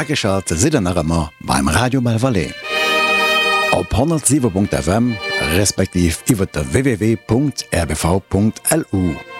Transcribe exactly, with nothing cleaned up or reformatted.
Ageschalt si nach immer beim Radio Malvalais. Op hundertsieben Punkt F M respektiv iwwer der w w w Punkt r b v Punkt l u.